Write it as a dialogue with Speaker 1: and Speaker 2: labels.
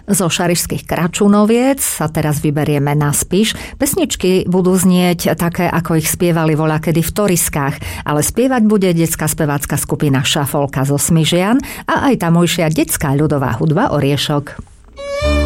Speaker 1: Zo Šarišských Kračunoviec sa teraz vyberieme na Spiš. Pesničky budú znieť také, ako ich spievali voľakedy v Toriskách, ale spievať bude detská spevácka skupina Šafolka zo Smižian a aj tamojšia detská ľudová hudba Oriešok.